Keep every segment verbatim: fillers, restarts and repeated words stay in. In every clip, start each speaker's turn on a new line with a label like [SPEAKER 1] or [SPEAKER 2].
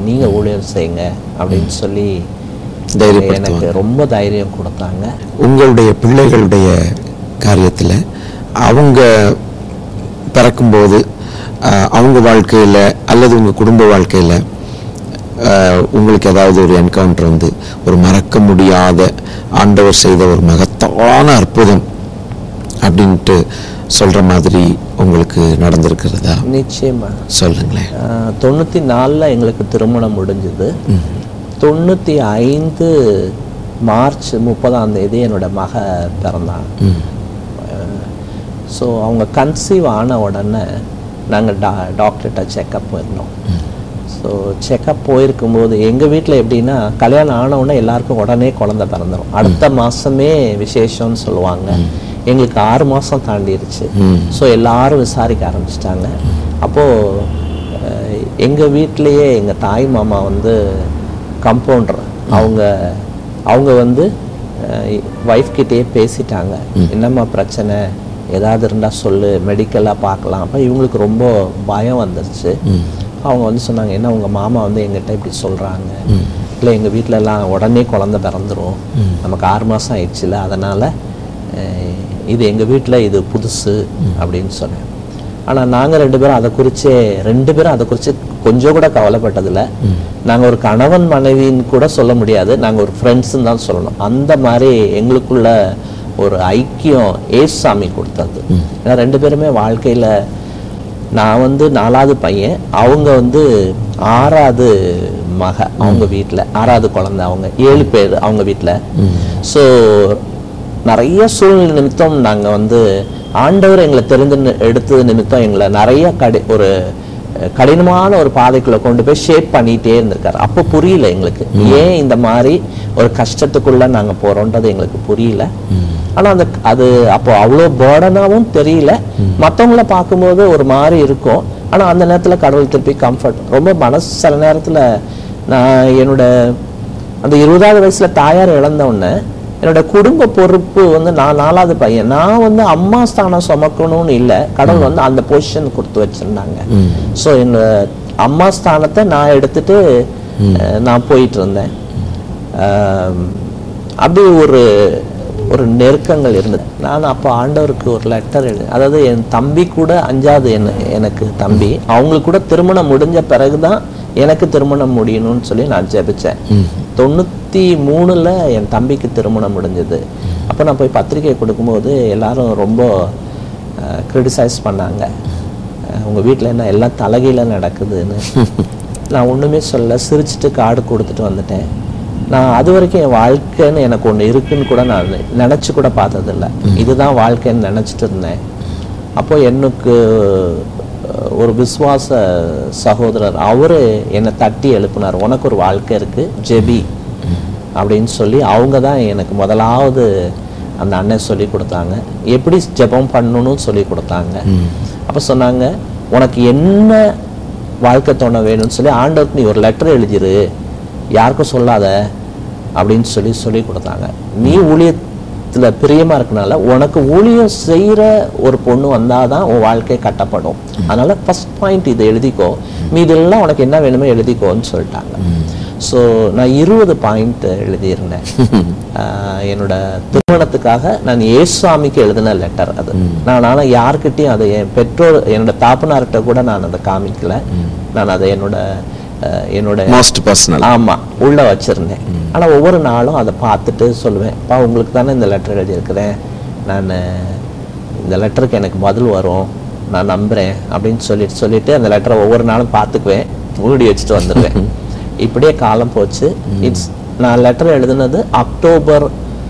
[SPEAKER 1] நீங்கள் ஊழியம் செய்யுங்க அப்படின்னு சொல்லி எனக்கு ரொம்ப தைரியம் கொடுத்தாங்க.
[SPEAKER 2] உங்களுடைய பிள்ளைகளுடைய காரியத்தில் அவங்க பிறக்கும்போது அவங்க வாழ்க்கையில் அல்லது உங்கள் குடும்ப வாழ்க்கையில் உங்களுக்கு ஏதாவது ஒரு என்கவுண்டர் வந்து ஒரு மறக்க முடியாத ஆண்டவர் செய்த ஒரு மகத்தான அற்புதம் அப்படின்ட்டு சொல்கிற மாதிரி உங்களுக்கு நடந்திருக்கிறதா?
[SPEAKER 1] நிச்சயமா
[SPEAKER 2] சொல்லுங்களேன்.
[SPEAKER 1] தொண்ணூற்றி நாலில் எங்களுக்கு திருமணம் முடிஞ்சது. தொண்ணூற்றி ஐந்து மார்ச் முப்பதாம் தேதி என்னோட மக பிறந்தான். ஸோ அவங்க கன்சீவ் ஆன உடனே நாங்கள் டா டாக்டர்கிட்ட செக்கப் போயிருந்தோம். ஸோ செக்கப் போயிருக்கும்போது எங்கள் வீட்டில் எப்படின்னா கல்யாணம் ஆனவுடனே எல்லாருக்கும் உடனே குழந்தை பிறந்துடும். அடுத்த மாதமே விசேஷம்னு சொல்லுவாங்க. எங்களுக்கு ஆறு மாதம் தாண்டிடுச்சு. ஸோ எல்லாரும் விசாரிக்க ஆரம்பிச்சிட்டாங்க. அப்போது எங்கள் வீட்டிலையே எங்கள் தாய் மாமா வந்து கம்பவுண்டர், அவங்க அவங்க வந்து ஒய்ஃப் கிட்டேயே பேசிட்டாங்க, என்னம்மா பிரச்சனை, ஏதாவது இருந்தால் சொல்லு, மெடிக்கலாக பார்க்கலாம். அப்போ இவங்களுக்கு ரொம்ப பயம் வந்துருச்சு. அவங்க வந்து சொன்னாங்க, என்ன உங்கள் மாமா வந்து எங்கிட்ட இப்படி சொல்கிறாங்க, இல்லை எங்கள் வீட்டிலலாம் உடனே குழந்தை பிறந்துடும், நமக்கு ஆறு மாதம் ஆயிடுச்சுல, அதனால் இது எங்கள் வீட்டில் இது புதுசு அப்படின்னு சொன்னேன். ஆனால் நாங்கள் ரெண்டு பேரும் அதை குறித்தே ரெண்டு பேரும் அதை குறித்து கொஞ்சம் கூட கவலைப்பட்டதில்லை. நாங்கள் ஒரு கணவன் மனைவின்னு கூட சொல்ல முடியாது, நாங்கள் ஒரு ஃப்ரெண்ட்ஸுன்னு தான் சொல்லணும். அந்த மாதிரி எங்களுக்குள்ள ஒரு ஐக்கியம் ஏசாமி கொடுத்தது. ஏன்னா ரெண்டு பேருமே வாழ்க்கையில், நான் வந்து நாலாவது பையன், அவங்க வந்து ஆறாவது மக, அவங்க வீட்டில் ஆறாவது குழந்தை, அவங்க ஏழு பேர் அவங்க வீட்டில். ஸோ நிறைய சூழ்நிலை நிமித்தம் நாங்கள் வந்து ஆண்டவர் எங்களை தெரிந்து எடுத்தது நிமித்தம் எங்களை நிறைய கடி ஒரு கடினமான ஒரு பாதைக்குள்ள கொண்டு போய் ஷேப் பண்ணிகிட்டே இருந்திருக்காரு. அப்போ புரியல எங்களுக்கு ஏன் இந்த மாதிரி ஒரு கஷ்டத்துக்குள்ள நாங்கள் போகிறோன்றது எங்களுக்கு புரியல. ஆனால் அந்த அது அப்போ அவ்வளோ பேர்டனாகவும் தெரியல. மற்றவங்கள பார்க்கும்போது ஒரு மாதிரி இருக்கும். ஆனால் அந்த நேரத்தில் கடவுள் திருப்பி கம்ஃபர்ட் ரொம்ப மனசு. சில நேரத்தில் நான் என்னோட அந்த இருபதாவது வயசில் தாயார் இழந்தவுடனே என்னோட குடும்ப பொறுப்பு வந்து, நான் நாலாவது பையன், நான் வந்து அம்மா ஸ்தானம் சுமக்கணும்னு இல்லை, கடவுள் வந்து அந்த பொசிஷன் கொடுத்து வச்சிருந்தாங்க. ஸோ என்னோட அம்மா ஸ்தானத்தை நான் எடுத்துட்டு நான் போயிட்டு இருந்தேன். அப்படி ஒரு ஒரு நெருக்கங்கள் இருந்தது. நான் அப்போ ஆண்டவருக்கு ஒரு லெட்டர் எழுது, அதாவது என் தம்பி கூட அஞ்சாவது என்ன எனக்கு தம்பி, அவங்களுக்கு கூட திருமணம் முடிஞ்ச பிறகுதான் எனக்கு திருமணம் முடியணும்னு சொல்லி நான் ஜெபிச்சேன். தொண்ணூற்றி மூணுல என் தம்பிக்கு திருமணம் முடிஞ்சது. அப்போ நான் போய் பத்திரிகை கொடுக்கும்போது எல்லாரும் ரொம்ப கிரிட்டிசைஸ் பண்ணாங்க, உங்கள் வீட்டில் என்ன எல்லாம் தலைகீழ நடக்குதுன்னு. நான் ஒன்றுமே சொல்ல, சிரிச்சுட்டு கார்டு கொடுத்துட்டு வந்துட்டேன். நான் அது வரைக்கும் என் வாழ்க்கைன்னு எனக்கு ஒன்று இருக்குன்னு கூட நான் நினச்சி கூட பார்த்ததில்லை. இதுதான் வாழ்க்கைன்னு நினச்சிட்டு இருந்தேன். அப்போ எனக்கு ஒரு விசுவாச சகோதரர் அவரு என்னை தட்டி எழுப்பினார், உனக்கு ஒரு வாழ்க்கை இருக்கு, ஜெபி அப்படின்னு சொல்லி. அவங்க தான் எனக்கு முதலாவது அந்த அண்ணன் சொல்லி கொடுத்தாங்க, எப்படி ஜெபம் பண்ணணும்னு சொல்லி கொடுத்தாங்க. அப்போ சொன்னாங்க, உனக்கு என்ன வாழ்க்கை துணை வேணும்னு சொல்லி ஆண்டவருக்கு நீ ஒரு லெட்டர் எழுதிரு, யாருக்கும் சொல்லாத அப்படின்னு சொல்லி சொல்லி கொடுத்தாங்க. நீ ஊழியத்தில் பிரியமாக இருக்கனால உனக்கு ஊழியம் செய்கிற ஒரு பொண்ணு வந்தால் தான் உன் வாழ்க்கை கட்டப்படும். அதனால் ஃபஸ்ட் பாயிண்ட் இதை எழுதிக்கோ, மீதெல்லாம் உனக்கு என்ன வேணுமோ எழுதிக்கோன்னு சொல்லிட்டாங்க. ஸோ நான் இருபது பாயிண்ட் எழுதியிருந்தேன். என்னோட திருமணத்துக்காக நான் ஏசுவாமிக்கு எழுதின லெட்டர் அது. நான் ஆனால் யாருக்கிட்டையும் அதை, என் பெற்றோர் என்னோட தாப்பனார்கிட்ட கூட நான் அதை காமிக்கல. நான் அதை என்னோட என்னோட
[SPEAKER 2] மோஸ்ட் பர்சனல்
[SPEAKER 1] ஆமா உள்ள வச்சிருந்தேன். ஆனா ஒவ்வொரு நாளும் அதை பார்த்துட்டு சொல்லுவேன், அப்பா உங்களுக்கு தானே இந்த லெட்டர் எழுதியிருக்கிறேன், நான் இந்த லெட்டருக்கு எனக்கு பதில் வரும், நான் நம்புறேன் அப்படின்னு சொல்லிட்டு சொல்லிட்டு அந்த லெட்டரை ஒவ்வொரு நாளும் பார்த்துக்குவேன், மூடி வச்சுட்டு வந்துடுவேன். இப்படியே காலம் போச்சு. இட்ஸ் நான் லெட்டர் எழுதுனது அக்டோபர்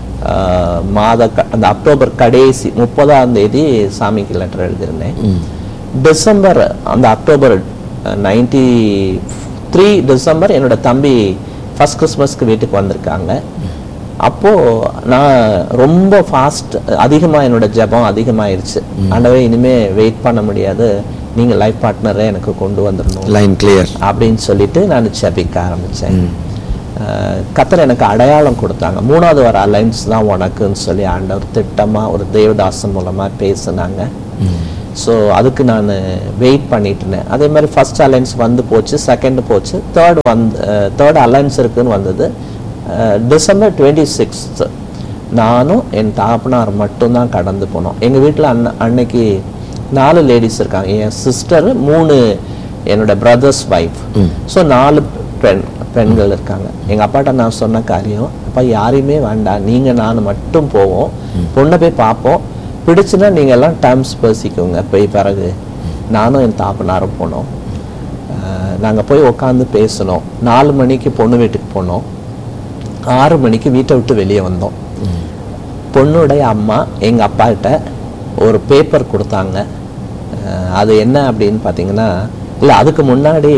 [SPEAKER 1] மாத அந்த அக்டோபர் கடைசி முப்பதாம் தேதி சாமிக்கு லெட்டர் எழுதியிருந்தேன். டிசம்பர் அந்த அக்டோபர் நைன்டி த்ரீ டிசம்பர் என்னோட தம்பி ஃபர்ஸ்ட் கிறிஸ்மஸ்க்கு வீட்டுக்கு வந்திருக்காங்க. அப்போது நான் ரொம்ப ஃபாஸ்ட், அதிகமாக என்னோட ஜெபம் அதிகமாகிருச்சு. ஆண்டவே இனிமேல் வெயிட் பண்ண முடியாது, நீங்கள் லைஃப் பார்ட்னரை எனக்கு கொண்டு வந்துடணும்,
[SPEAKER 2] லைன் கிளியர் அப்படின்னு
[SPEAKER 1] சொல்லிட்டு நான் ஜெபிக்க ஆரம்பித்தேன். கர்த்தர் எனக்கு அடையாளம் கொடுத்தாங்க, மூணாவது வர அலைன்ஸ் தான் உனக்குன்னு சொல்லி ஆண்டவர் திட்டமாக ஒரு தேவதாசன் மூலமாக பேசினாங்க. ஸோ அதுக்கு நான் வெயிட் பண்ணிட்டு இருந்தேன். அதே மாதிரி ஃபர்ஸ்ட் அலைன்ஸ் வந்து போச்சு, செகண்ட் போச்சு, தேர்ட் வந்து தேர்ட் அலைன்ஸ் இருக்குன்னு வந்தது. டிசம்பர் டுவெண்ட்டி சிக்ஸ்த் நானும் என் தாப்பனார் மட்டும்தான் கடந்து போனோம். எங்கள் வீட்டில் அன்ன அன்னைக்கு நாலு லேடிஸ் இருக்காங்க, என் சிஸ்டரு, மூணு என்னோட பிரதர்ஸ் ஒய்ஃப். ஸோ நாலு பெண் பெண்கள் இருக்காங்க. எங்கள் அப்பாட்ட நான் சொன்ன காரியம், அப்பா யாரையுமே வேண்டாம், நீங்கள் நான் மட்டும் போவோம், பொண்ணை போய் பார்ப்போம், பிடிச்சுன்னா நீங்கள் எல்லாம் டேர்ம்ஸ் பேசிக்கோங்க. போய் பிறகு நானும் என் தாப்பனாரும் போனோம். நாங்கள் போய் உட்காந்து பேசணும். நாலு மணிக்கு பொண்ணு வீட்டுக்கு போனோம், ஆறு மணிக்கு வீட்டை விட்டு வெளியே வந்தோம். பொண்ணுடைய அம்மா எங்கள் அப்பாக்கிட்ட ஒரு பேப்பர் கொடுத்தாங்க. அது என்ன அப்படின்னு பார்த்தீங்கன்னா, இல்லை அதுக்கு முன்னாடி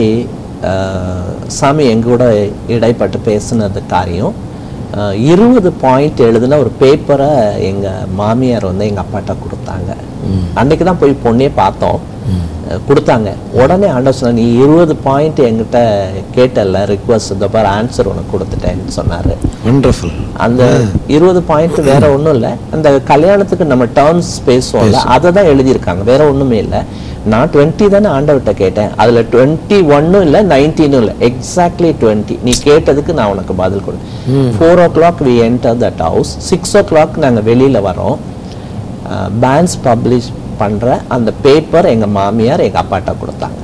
[SPEAKER 1] சாமி எங்கூட இடைப்பட்டு பேசுனது காரியம், இருபது பாயிண்ட் எழுதுன ஒரு பேப்பரை எங்கள் மாமியார் வந்து எங்கள் அப்பாட்ட கொடுத்தாங்க. அன்னைக்கு தான் போய் பொண்ணே பார்த்தோம், கொடுத்தாங்க. உடனே ஆண்டவர் சொன்னார், நீ இருபது பாயிண்ட் என்கிட்ட கேட்டல ரிக்வஸ்ட், இந்த பார் ஆன்சர் உனக்கு கொடுத்துட்டேன்னு சொன்னார். அந்த இருபது பாயிண்ட் வேற ஒன்றும் இல்லை, அந்த கல்யாணத்துக்கு நம்ம டேர்ம்ஸ் பேசுவோம்ல அதை தான் எழுதியிருக்காங்க, வேற ஒன்றுமே இல்லை. நான் டுவெண்ட்டி தானே ஆண்டவர்கிட்ட கேட்டேன், அதில் டுவெண்ட்டி ஒன்னும் இல்லை நைன்டீனும் இல்லை, எக்ஸாக்ட்லி டுவெண்ட்டி. நீ கேட்டதுக்கு நான் உனக்கு பதில் கொடு. Four O clock we enter that house. Six O clock நாங்கள் வெளியில் வரோம். பேன்ஸ் பப்ளிஷ் பண்ணுற அந்த பேப்பர் எங்கள் மாமியார் எங்கள் அப்பாட்ட கொடுத்தாங்க.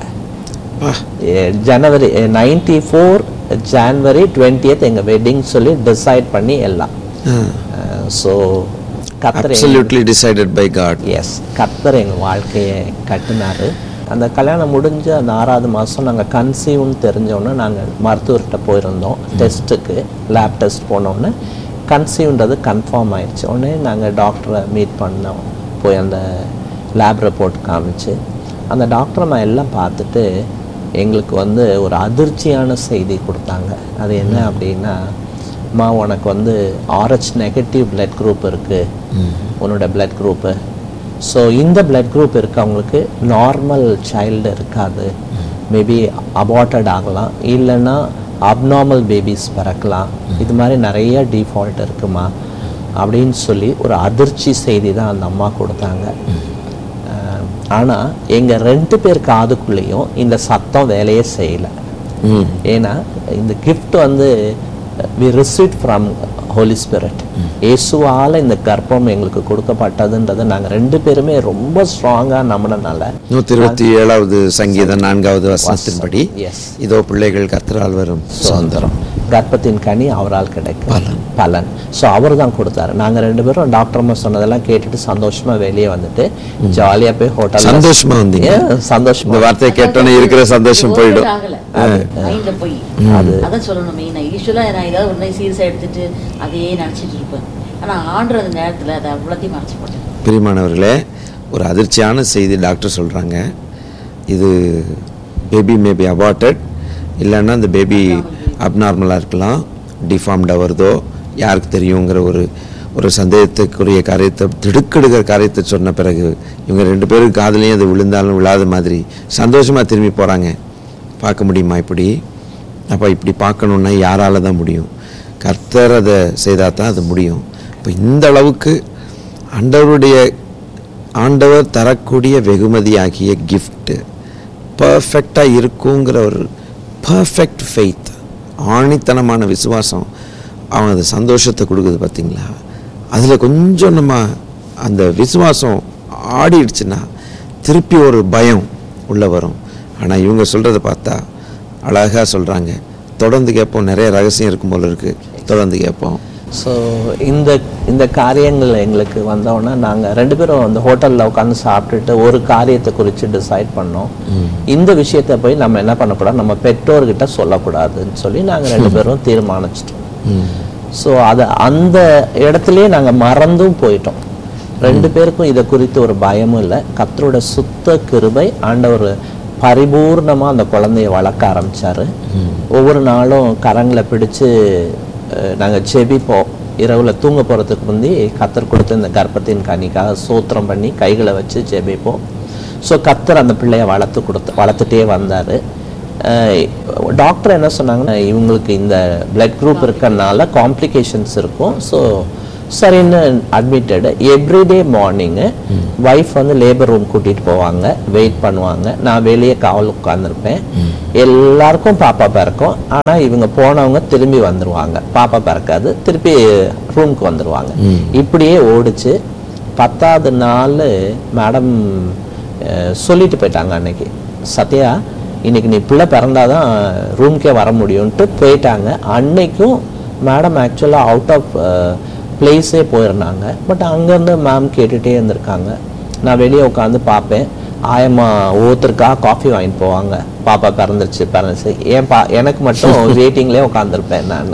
[SPEAKER 1] ஜனவரி நைன்டி ஃபோர் ஜான்வரி டுவெண்ட்டியத் எங்கள் வெட்டிங் சொல்லி டிசைட் பண்ணி எல்லாம். ஸோ கர்த்தர்
[SPEAKER 2] absolutely decided by God.
[SPEAKER 1] S, கர்த்தர் எங்கள் வாழ்க்கையை கட்டினார். அந்த கல்யாணம் முடிஞ்ச அந்த ஆறாவது மாதம் நாங்கள் கன்சீவ்னு தெரிஞ்சோன்னே நாங்கள் மருத்துவர்கிட்ட போயிருந்தோம் டெஸ்ட்டுக்கு. லேப் டெஸ்ட் போனோன்னே கன்சீவ்ன்றது கன்ஃபார்ம் ஆயிடுச்சு. உடனே நாங்கள் டாக்டரை மீட் பண்ணோம், போய் அந்த லேப் ரிப்போர்ட் காமிச்சு அந்த டாக்டரை நான் எல்லாம் பார்த்துட்டு எங்களுக்கு வந்து ஒரு அதிர்ச்சியான செய்தி கொடுத்தாங்க. அது என்ன அப்படின்னா, மா உனக்கு வந்து ஆர்ஹெச் நெகட்டிவ் பிளட் குரூப் இருக்குது, உன்னோட பிளட் குரூப்பு. ஸோ இந்த பிளட் குரூப் இருக்கவங்களுக்கு நார்மல் சைல்டு இருக்காது, மேபி அபார்ட்டட் ஆகலாம், இல்லைன்னா அப்நார்மல் பேபிஸ் பிறக்கலாம், இது மாதிரி நிறைய டிஃபால்ட் இருக்குமா அப்படின்னு சொல்லி ஒரு அதிர்ச்சி செய்தி தான் அந்த அம்மா கொடுத்தாங்க. ஆனால் எங்கள் ரெண்டு பேர் காதுக்குள்ளேயும் இந்த சத்தம் வேலையே செய்யலை. ஏன்னா இந்த கிஃப்ட் வந்து we received from Holy Spirit. இயேசுவால் இந்த கர்ப்பம் எங்களுக்கு கொடுக்கப்பட்டதுன்றதை நாங்கள் ரெண்டு பேருமே ரொம்ப ஸ்ட்ராங்காக நம்பினனால
[SPEAKER 2] நூற்றி இருபத்தி ஏழாவது சங்கீதம் நான்காவது வசனத்தின்படி, இதோ பிள்ளைகள் கர்த்தரால் வரும் சுதந்திரம்,
[SPEAKER 1] கர்ப்பத்தின் கனி அவரால் கிடைக்கும் பலன். ஸோ அவர் தான் கொடுத்தாரு. நாங்கள் ரெண்டு பேரும் டாக்டர்மா சொன்னதெல்லாம் கேட்டுட்டு சந்தோஷமா வெளியே வந்துட்டு ஜாலியாக போய் ஹோட்டல்
[SPEAKER 2] சந்தோஷமா வந்தீங்க.
[SPEAKER 1] சந்தோஷமா
[SPEAKER 2] இந்த வார்த்தையை கேட்டோன்னே இருக்கிற சந்தோஷம் போயிடும்.
[SPEAKER 3] அது அதான் சொல்லணும் மெயினாக. யூஸ்வலாக நான் ஏதாவது ஒன்றை சீரியஸாக எடுத்துட்டு அதையே நினச்சிட்டு இருப்பேன். ஆனால் ஆண்டு அந்த நேரத்தில் அதை அவ்வளோத்தையும் மறைச்சி போட்டேன்.
[SPEAKER 2] பிரியமானவர்களே, ஒரு அதிர்ச்சியான செய்தி டாக்டர் சொல்கிறாங்க. இது பேபி மேபி அபார்ட்டட், இல்லைன்னா இந்த பேபி அப்நார்மலாக இருக்கலாம், டிஃபார்ம்டாக வருதோ யாருக்கு தெரியுங்கிற ஒரு ஒரு சந்தேகத்துக்குரிய காரியத்தை, திடுக்கிடுகிற காரியத்தை சொன்ன பிறகு இவங்க ரெண்டு பேருக்கு காதலையும் அது விழுந்தாலும் விழாத மாதிரி சந்தோஷமாக திரும்பி போகிறாங்க. பார்க்க முடியுமா இப்படி? அப்போ இப்படி பார்க்கணுன்னா யாரால் தான் முடியும்? கர்த்தர் அதை செய்தால் தான் அது முடியும். இப்போ இந்த அளவுக்கு ஆண்டவருடைய ஆண்டவர் தரக்கூடிய வெகுமதியாகிய கிஃப்ட்டு பர்ஃபெக்டாக இருக்குங்கிற ஒரு பர்ஃபெக்ட் ஃபெய்த், ஆணித்தனமான விசுவாசம் அவங்க அந்த சந்தோஷத்தை கொடுக்குது. பார்த்தீங்களா? அதில் கொஞ்சம் நம்ம அந்த விசுவாசம் ஆடிடுச்சுன்னா திருப்பி ஒரு பயம் உள்ளே வரும். ஆனால் இவங்க சொல்கிறத பார்த்தா அழகாக சொல்கிறாங்க. தொடர்ந்து கேட்போம், நிறைய ரகசியம் இருக்கும் போல இருக்குது, தொடர்ந்து கேட்போம்.
[SPEAKER 1] ஸோ இந்த இந்த காரியங்கள் எங்களுக்கு வந்தோன்னா நாங்கள் ரெண்டு பேரும் அந்த ஹோட்டலில் உட்காந்து சாப்பிட்டுட்டு ஒரு காரியத்தை குறித்து டிசைட் பண்ணோம். இந்த விஷயத்தை போய் நம்ம என்ன பண்ணக்கூடாது, நம்ம பெற்றோர்கிட்ட சொல்லக்கூடாதுன்னு சொல்லி நாங்கள் ரெண்டு பேரும் தீர்மானிச்சிட்டோம். ஸோ அதை அந்த இடத்துலையே நாங்கள் மறந்தும் போயிட்டோம். ரெண்டு பேருக்கும் இதை குறித்து ஒரு பயமும் இல்லை. கர்த்தரோட சுத்த கிருபை, ஆண்டவர் பரிபூர்ணமாக அந்த குழந்தைய வளர்க்க ஆரம்பித்தார். ஒவ்வொரு நாளும் கரங்களை பிடிச்சு நாங்கள் செபிப்போம். இரவில் தூங்க போகிறதுக்கு முந்தி கர்த்தர் கொடுத்த இந்த கர்ப்பத்தின் கனிக்காக சோத்திரம் பண்ணி கைகளை வச்சு ஜெபிப்போம். ஸோ கர்த்தர் அந்த பிள்ளையை வளர்த்து கொடுத்து வளர்த்துட்டே வந்தார். டாக்டர் என்ன சொன்னாங்கன்னா, இவங்களுக்கு இந்த பிளட் குரூப் இருக்கிறதுனால காம்ப்ளிகேஷன்ஸ் இருக்கும், ஸோ சரின்னு அட்மிட்டடு. எவ்ரிடே மார்னிங்கு ஒய்ஃப் வந்து லேபர் ரூம் கூட்டிகிட்டு போவாங்க, வெயிட் பண்ணுவாங்க. நான் வெளியே காவல் உட்காந்துருப்பேன். எல்லாருக்கும் பாப்பா பிறக்கும். ஆனால் இவங்க போனவங்க திரும்பி வந்துடுவாங்க, பாப்பா பிறக்காது, திருப்பி ரூமுக்கு வந்துடுவாங்க. இப்படியே ஓடிச்சு. பத்தாவது நாள் மேடம் சொல்லிட்டு போயிட்டாங்க அன்னைக்கு, சத்யா இன்னைக்கு நீ பிள்ளை பிறந்தாதான் ரூம்க்கே வர முடியும்ன்ட்டு போயிட்டாங்க. அன்னைக்கும் மேடம் ஆக்சுவலாக அவுட் ஆஃப் பிளேஸே போயிருந்தாங்க. பட் அங்கேருந்து மேம் கேட்டுகிட்டே இருந்திருக்காங்க. நான் வெளியே உட்காந்து பார்ப்பேன், ஆயம்மா ஒவ்வொருத்தருக்கா காஃபி வாங்கிட்டு போவாங்க, பாப்பா பிறந்துருச்சு பிறந்துச்சு. ஏன் பா எனக்கு மட்டும் வெயிட்டிங்லேயே உட்காந்துருப்பேன் நான்.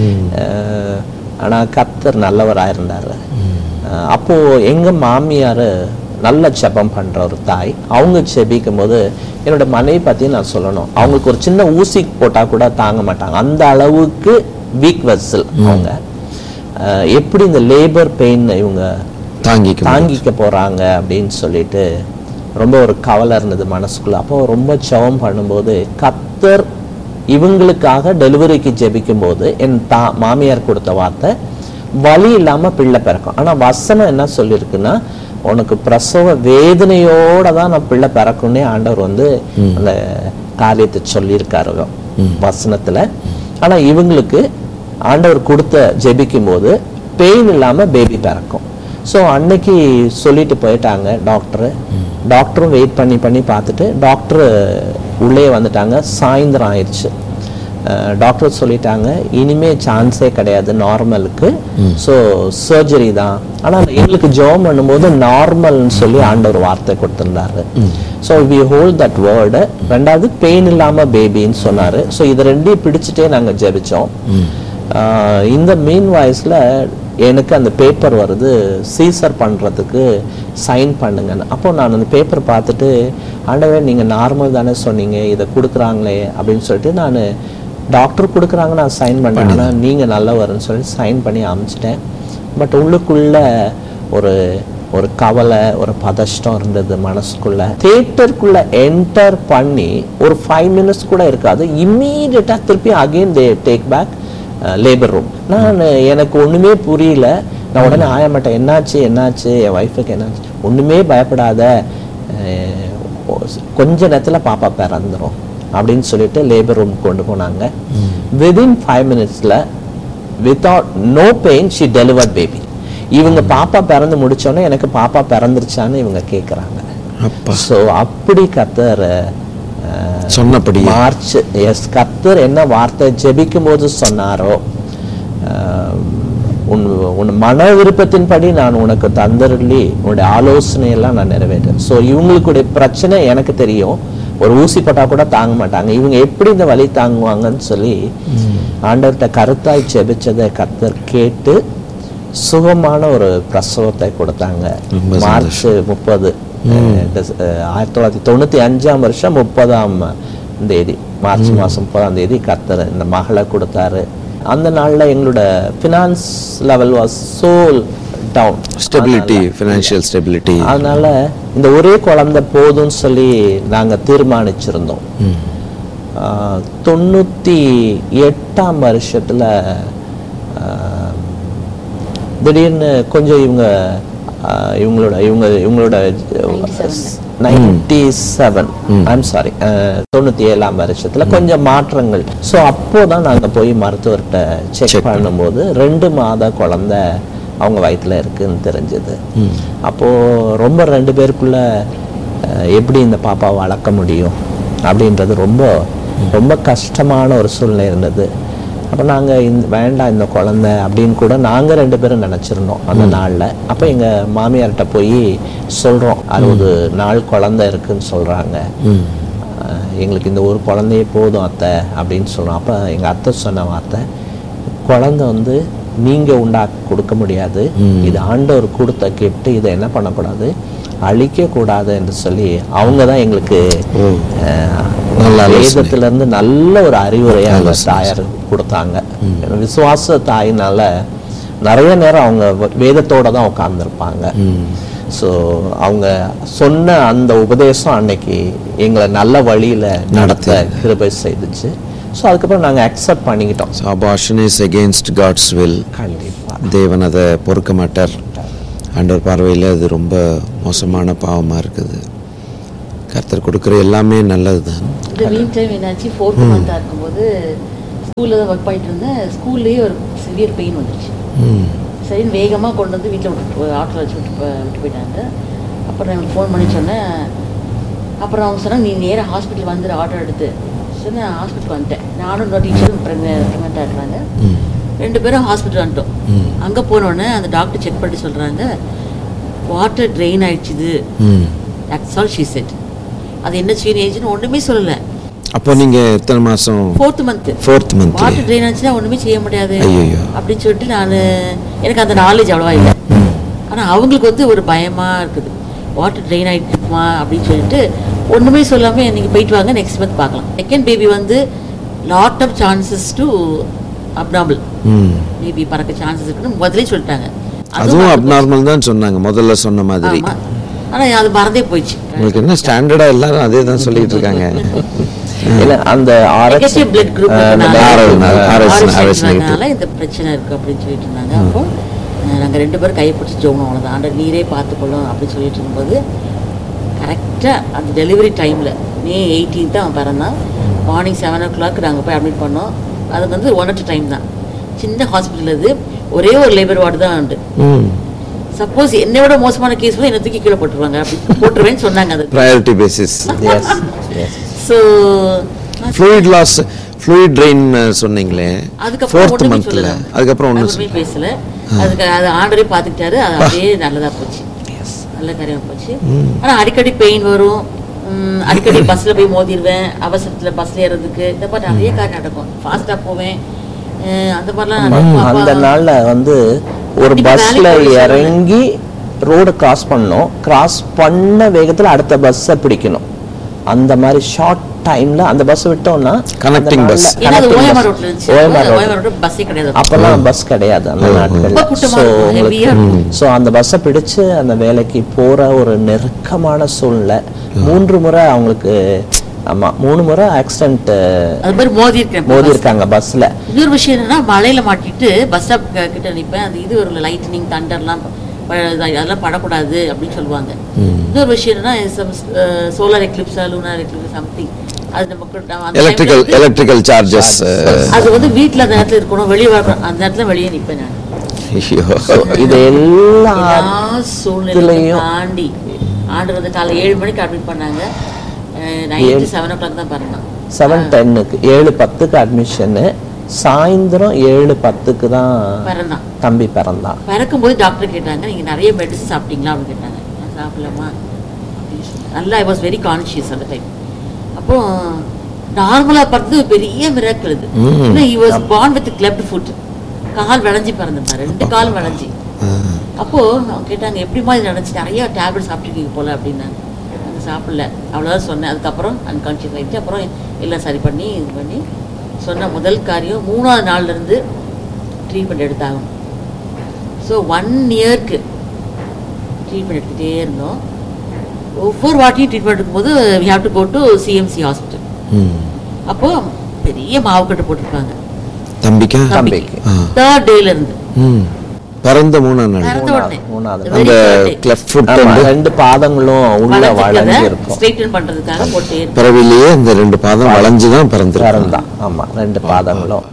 [SPEAKER 1] ஆனால் கர்த்தர் நல்லவராக இருந்தார். அப்போது எங்கள் மாமியார் நல்ல ஜெபம் பண்ணுற ஒரு தாய். அவங்க ஜெபிக்கும் போது என்னோட மனைவி பற்றி நான் சொல்லணும், அவங்களுக்கு ஒரு சின்ன ஊசி போட்டால் கூட தாங்க மாட்டாங்க, அந்த அளவுக்கு வீக் வெசல் அவங்க. எப்படி இந்த லேபர் பெயின் இவங்க தாங்கிக்க தாங்கிக்க போகிறாங்க அப்படின்னு சொல்லிட்டு ரொம்ப ஒரு கவலை இருந்தது மனசுக்குள்ள. அப்போ ரொம்ப ஜெபம் பண்ணும்போது கர்த்தர் இவங்களுக்காக டெலிவரிக்கு ஜெபிக்கும் போது என் தா மாமியார் கொடுத்த வார்த்தை, வலி இல்லாமல் பிள்ளை பிறக்கும். ஆனால் வசனம் என்ன சொல்லியிருக்குன்னா, உனக்கு பிரசவ வேதனையோட தான் நான் பிள்ளை பிறக்கும்னே ஆண்டவர் வந்து அந்த காரியத்தை சொல்லியிருக்காரு வசனத்துல. ஆனா இவங்களுக்கு ஆண்டவர் கொடுத்த ஜெபிக்கும் போது பெயின் இல்லாம பேபி பிறக்கும். ஸோ அன்னைக்கு சொல்லிட்டு போயிட்டாங்க டாக்டரு. டாக்டரும் வெயிட் பண்ணி பண்ணி பார்த்துட்டு டாக்டரு உள்ளே வந்துட்டாங்க. சாயந்தரம் ஆயிடுச்சு. டாக்டர் சொல்லிட்டாங்க இனிமே சான்ஸே கிடையாது நார்மலுக்கு, ஸோ சர்ஜரி தான். ஆனால் எங்களுக்கு ஜெபம் பண்ணும்போது நார்மல்னு சொல்லி ஆண்டவர் வார்த்தை கொடுத்துருந்தாரு. So we hold that word. ரெண்டாவது பெயின் இல்லாமல் பேபின்னு சொன்னார். ஸோ இதை ரெண்டையும் பிடிச்சிட்டே நாங்கள் ஜெபிச்சோம். இந்த மீன் வாய்ஸில் எனக்கு அந்த பேப்பர் வருது, சீசர் பண்ணுறதுக்கு சைன் பண்ணுங்கன்னு. அப்போ நான் அந்த பேப்பர் பார்த்துட்டு, ஆண்டவர் நீங்கள் நார்மல் தானே சொன்னீங்க, இதை கொடுக்குறாங்களே அப்படின்னு சொல்லிட்டு நான் டாக்டர் கொடுக்குறாங்க நான் சைன் பண்ணேன். ஆனால் நீங்கள் நல்லவர்னு சொல்லி சைன் பண்ணி அனுப்பிச்சிட்டேன். பட் உள்ளுக்குள்ள ஒரு ஒரு கவலை, ஒரு பதஷ்டம் இருந்தது மனசுக்குள்ள. தியேட்டருக்குள்ள என்டர் பண்ணி ஒரு ஃபைவ் மினிட்ஸ் கூட இருக்காது, இம்மீடியட்டாக திருப்பி again they take back labour room. நான் எனக்கு ஒன்றுமே புரியல. நான் உடனே ஆய மாட்டேன், என்னாச்சு என்னாச்சு என் ஒய்ஃபுக்கு என்னாச்சு, ஒன்றுமே பயப்படாத, கொஞ்ச நேரத்தில் பாப்பா பிறந்துடும் அப்படின்னு சொல்லிட்டு லேபர் ரூம் கொண்டு போனாங்க. விதின் ஃபைவ் மினிட்ஸில் without no pain she delivered baby. இவங்க பாப்பா பிறந்து முடிச்சோன்னே எனக்கு பாப்பா பிறந்துருச்சான்னு இவங்க கேட்குறாங்க. ஸோ அப்படி கர்த்தர்
[SPEAKER 2] சொன்னபடி
[SPEAKER 1] மார்ச் எஸ் கர்த்தர் என்ன வார்த்தை ஜெபிக்கும் போது சொன்னாரோ, உன் உன் மன விருப்பத்தின்படி நான் உனக்கு தந்தருளி உன்னுடைய ஆலோசனையெல்லாம் நான் நிறைவேற்றேன். ஸோ இவங்களுக்குடைய பிரச்சனை எனக்கு தெரியும், ஒரு ஊசி போட்டால் கூட தாங்க மாட்டாங்க, இவங்க எப்படி இந்த வலி தாங்குவாங்கன்னு சொல்லி ஆண்டவர்கிட்ட கருத்தாய் ஜெபிச்சதை கர்த்தர் கேட்டு சுகமான ஒரு பிரசவத்தை கொடுத்தாங்க. மார்ச் முப்பது ஆயிரத்தி தொள்ளாயிரத்தி தொண்ணூற்றி அஞ்சாம் வருஷம் முப்பதாம் தேதி மார்ச் மாதம் முப்பதாம் தேதி கர்த்தர் இந்த மகளை கொடுத்தாரு. அந்த நாளில் எங்களோட finance level was so down,
[SPEAKER 2] stability, financial stability.
[SPEAKER 1] அதனால இந்த ஒரே குழந்தை போதும்னு சொல்லி நாங்கள் தீர்மானிச்சிருந்தோம். தொண்ணூற்றி எட்டாம் வருஷத்தில் திடீர்னு கொஞ்சம் இவங்க இவங்களோட இவங்க இவங்களோட நைன்டி செவன் ஐம் சாரி தொண்ணூற்றி ஏழாம் வருஷத்தில் கொஞ்சம் மாற்றங்கள். ஸோ அப்போதான் நாங்கள் போய் மருத்துவர்கிட்ட செக் பண்ணும்போது ரெண்டு மாத குழந்தை அவங்க வயிற்றுல இருக்குன்னு தெரிஞ்சது. அப்போது ரொம்ப ரெண்டு பேருக்குள்ள எப்படி இந்த பாப்பாவை வளர்க்க முடியும் அப்படின்றது ரொம்ப ரொம்ப கஷ்டமான ஒரு சூழ்நிலை இருந்தது. அப்போ நாங்கள் இந்த வேண்டாம் இந்த குழந்தை அப்படின்னு கூட நாங்கள் ரெண்டு பேரும் நினச்சிருந்தோம் அந்த நாளில். அப்போ எங்கள் மாமியார்கிட்ட போய் சொல்கிறோம், அறுபது நாள் குழந்தை இருக்குன்னு சொல்கிறாங்க, எங்களுக்கு இந்த ஒரு குழந்தையே போதும் அத்தை அப்படின்னு சொல்கிறோம். அப்போ எங்கள் அத்தை சொன்ன வார்த்தை, குழந்தை வந்து நீங்கள் உண்டாக்கி கொடுக்க முடியாது, இது ஆண்டவர் கொடுத்த கிஃப்ட், இதை என்ன பண்ணக்கூடாது, அழிக்கக்கூடாது என்று சொல்லி அவங்க தான் எங்களுக்கு வேதத்துல இருந்து நல்ல ஒரு அறிவுரையை அவங்க தாயார் கொடுத்தாங்க. விசுவாச தாயினால நிறைய நேரம் அவங்க வேதத்தோட தான் உட்கார்ந்துருப்பாங்க. ஸோ அவங்க சொன்ன அந்த உபதேசம் அன்னைக்கு எங்களை நல்ல வழியில நடத்த கிருபை செய்துச்சு. ஸோ அதுக்கப்புறம் நாங்கள் அக்செப்ட் பண்ணிக்கிட்டோம்.
[SPEAKER 2] So abortion is against God's will.
[SPEAKER 1] கண்டிப்பா
[SPEAKER 2] தேவன் அதை பொறுக்க மாட்டார். ஆண்டவர் பார்வையில் அது ரொம்ப மோசமான பாவமாக இருக்குது. கர்த்தர் கொடுக்குற எல்லாமே நல்லது தான்.
[SPEAKER 3] இந்த மீன் டைம் என்னாச்சு, ஃபோர்த் மந்த்தாக இருக்கும்போது ஸ்கூலில் தான் ஒர்க் பண்ணிட்டு இருந்தேன். ஸ்கூல்லேயே ஒரு சிவியர் பெயின் வந்துருச்சு. சரின்னு வேகமாக கொண்டு வந்து வீட்டில் விட்டு ஆட்டோவில் வச்சு விட்டு விட்டு போயிட்டாங்க. அப்புறம் எனக்கு ஃபோன் பண்ணி சொன்னேன். அப்புறம் அவங்க சொன்னாங்க, நீ நேராக ஹாஸ்பிட்டல் வந்துடு ஆட்டோ எடுத்து. சரி நான் ஹாஸ்பிட்டல் வந்துட்டேன். நானும் இன்னொரு டீச்சரும் ப்ரெக்னெண்ட்டாக இருக்கிறாங்க. ரெண்டு பேரும் ஹாஸ்பிட்டல் வந்துட்டோம். அங்கே போனோடனே அந்த டாக்டர் செக் பண்ணி சொல்கிறாங்க, water train ஆயிடுச்சுது. That's all she said. அது என்ன சீன் ஏஜ்னு ஒன்றுமே சொல்லலை.
[SPEAKER 2] அப்போ நீங்கள் எத்தனை மாதம்?
[SPEAKER 3] Fourth month.
[SPEAKER 2] Fourth month.
[SPEAKER 3] Water train ஆச்சுன்னா ஒன்றுமே செய்ய முடியாது
[SPEAKER 2] ஐயோ
[SPEAKER 3] அப்படின்னு சொல்லிட்டு நான் எனக்கு அந்த நாலேஜ் அவ்வளோவா இல்லை. ஆனால் அவங்களுக்கு வந்து ஒரு பயமாக இருக்குது, வாட்டர் ட்ரெயின் ஆகிட்டுமா அப்படின்னு சொல்லிட்டு ஒன்றுமே சொல்லாமல் நீங்கள் போயிட்டு வாங்க, நெக்ஸ்ட் மந்த் பார்க்கலாம். செகண்ட் பேபி வந்து lot of chances to abnormal baby பறக்க சான்சஸ் இருக்குன்னு முதலே சொல்லிட்டாங்க.
[SPEAKER 2] அதுவும் அப்நார்மல் தான் சொன்னாங்க முதல்ல சொன்ன மாதிரி.
[SPEAKER 3] ஆனால் அது மறந்தே போயிடுச்சு.
[SPEAKER 2] உங்களுக்கு என்ன ஸ்டாண்டர்டா எல்லாரும் அதே தான் சொல்லிட்டு இருக்காங்க.
[SPEAKER 1] இல்லை அந்த
[SPEAKER 3] நெகட்டிவ் பிளட் குரூப்
[SPEAKER 2] ஆர்எஸ்னால
[SPEAKER 3] இந்த பிரச்சனை இருக்குது அப்படின்னு சொல்லிட்டு இருந்தாங்க. அப்போ நாங்கள் ரெண்டு பேரும் கைப்பிடிச்சி ஜோகணும், அவ்வளோதான் ஆண்டர் நீரே பார்த்துக்கொள்ளும் அப்படின்னு சொல்லிட்டு இருக்கும்போது கரெக்டாக அந்த டெலிவரி டைமில் மே எயிட்டீன்த் அவன் பிறந்தான். மார்னிங் செவன் ஓ கிளாக் நாங்கள் போய் அட்மிட் பண்ணோம். அது வந்து ஒன் அட் டைம் தான், சின்ன ஹாஸ்பிட்டல். அது ஒரே ஒரு லேபர் வார்டு தான் உண்டு. சப்போஸ் என்னை விட மோசமான கேஸ் கூட என்ன தூக்கி கீழே போட்டுருவாங்க, அப்படி போட்டுருவேன்னு சொன்னாங்க. அது
[SPEAKER 2] priority basis.
[SPEAKER 3] So
[SPEAKER 2] fluid loss, fluid train சொன்னீங்களே, ஃபோர்த் மந்த்ல அதுக்கப்புறம் ஒன்றுமே
[SPEAKER 3] பேசல. அதுக்கு அது ஆண்டரே பார்த்துக்கிட்டாரு. அது அப்படியே நல்லதாக போச்சு, நல்ல காரியமாக போச்சு. ஆனால் அடிக்கடி பெயின் வரும், அடிக்கடி பஸ்ஸில் போய் மோதிடுவேன், அவசரத்தில் பஸ்ஸில் ஏறதுக்கு இந்த மாதிரி நிறைய காரியம் நடக்கும். ஃபாஸ்ட்டாக போவேன், அந்த மாதிரிலாம்.
[SPEAKER 1] அந்த நாளில் வந்து ஒரு பஸ்ஸில் இறங்கி ரோடு கிராஸ் பண்ணணும், கிராஸ் பண்ண வேகத்தில் அடுத்த பஸ்ஸை பிடிக்கணும். அந்த மாதிரி ஷார்ட் டைம்ல அந்த பஸ் விட்டோம்னா
[SPEAKER 2] கனெக்டிங் பஸ்,
[SPEAKER 1] அப்பெல்லாம் பஸ் கிடையாது அந்த நாட்கள். ஸோ அந்த பஸ்ஸை பிடிச்சு அந்த வேலைக்கு போற ஒரு நெருக்கமான சூழ்நிலை. மூன்று முறை அவங்களுக்கு, ஆமா மூணு முறை ஆக்சிடென்ட் மோதி இருக்காங்க பஸ்ல.
[SPEAKER 3] இன்னொரு விஷயம் என்னன்னா, மழையில மாட்டிட்டு பஸ் ஸ்டாப் கிட்ட நிற்பேன். அது இது ஒரு லைட்னிங் தண்டர்லாம் அதெல்லாம் படக்கூடாது அப்படின்னு சொல்லுவாங்க. இன்னொரு விஷயம் என்னன்னா, சோலார் எக்லிப்ஸா லூனார் எக்லிப்ஸ் சம்திங், அது நமக்கு
[SPEAKER 2] எலக்ட்ரிக்கல் எலக்ட்ரிக்கல் சார்ஜஸ்,
[SPEAKER 3] அது வந்து வீட்டில் அந்த நேரத்தில் இருக்கணும், வெளியே வரணும். அந்த நேரத்தில் வெளியே நிற்பேன் நான்.
[SPEAKER 1] இது எல்லா
[SPEAKER 3] சூழ்நிலையும் தாண்டி ஆண்டு வந்து காலை ஏழு மணிக்கு அட்மிட் பண்ணாங்க. நைட்டு செவன் ஓ கிளாக் தான் பிறந்தான்.
[SPEAKER 1] செவன் டென்னுக்கு ஏழு பத்துக்கு அட்மிஷனு, சாயந்தரம் ஏழு பத்துக்கு தான்
[SPEAKER 3] பிறந்தான்
[SPEAKER 1] தம்பி பிறந்தான்.
[SPEAKER 3] பிறக்கும் போது டாக்டர் கேட்டாங்க, நீங்கள் நிறைய மெடிசன் சாப்பிட்டீங்களா அப்படின்னு கேட்டாங்க. நான் சாப்பிடலாமா அப்படின்னு சொன்னேன். நல்லா ஐ வாஸ் வெரி கான்ஷியஸ் அந்த டைம். அப்போ நார்மலாக பிறந்து பெரிய மிராக்கிள் இது. He was born with clubbed food, கால் விளைஞ்சி பிறந்திருந்தான், ரெண்டு கால் விளைஞ்சி. அப்போது அவங்க கேட்டாங்க, எப்படிமா இது நினச்சி நிறைய டேப்லெட் சாப்பிட்ருக்கீங்க போல அப்படின்னாங்க. நாங்கள் சாப்பிடல, அவ்வளோதான் சொன்னேன். அதுக்கப்புறம் அன்கான்ஷியஸ் ஆகிட்டு அப்புறம் எல்லாம் சரி பண்ணி இது பண்ணி சொன்ன முதல் காரியம், மூணாவது நாள்லேருந்து ட்ரீட்மெண்ட் எடுத்தாகணும். ஸோ ஒன் இயர்க்கு ட்ரீட்மெண்ட் எடுத்துகிட்டே இருந்தோம். ஒவ்வொரு வாட்டியும் ட்ரீட்மெண்ட் எடுக்கும்போது we have to go to CMC hospital. அப்போது பெரிய மாவுக்கட்டு போட்டிருப்பாங்க தம்பிக்கு. தம்பிக்கு தேர்ட் டேல இருந்து
[SPEAKER 2] பிறந்த மூணாவது நாள் அந்த கிளெஃப்ட் ஃபுட்
[SPEAKER 1] ரெண்டு பாதங்களும் உள்ள வளைஞ்சு இருக்கும்,
[SPEAKER 3] ஸ்ட்ரைட்டன் பண்றதுக்காக போட்டே இருக்கு.
[SPEAKER 2] பிறவிலேயே இந்த ரெண்டு பாதம் வளைஞ்சு தான் பிறந்திருக்காங்க.
[SPEAKER 1] ஆமா, ரெண்டு பாதங்களும்.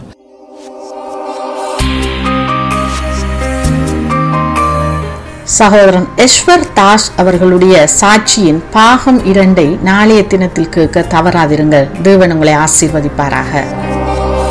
[SPEAKER 4] சகோதரன் எஸ்வர் தாஸ் அவர்களுடைய சாட்சியின் பாகம் இரண்டை நாளைய தினத்தில் கேட்க தவறாதிருங்கள். தேவன் உங்களை ஆசீர்வதிப்பாராக.